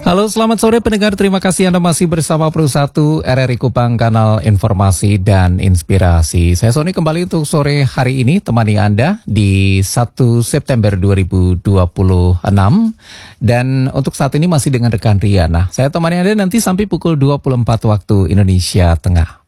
Halo, selamat sore pendengar. Terima kasih Anda masih bersama Pro 1 RRI Kupang, kanal informasi dan inspirasi. Saya Sony kembali untuk sore hari ini temani Anda di 1 September 2026. Dan untuk saat ini masih dengan rekan Riana. Saya temani Anda nanti sampai pukul 24 waktu Indonesia Tengah.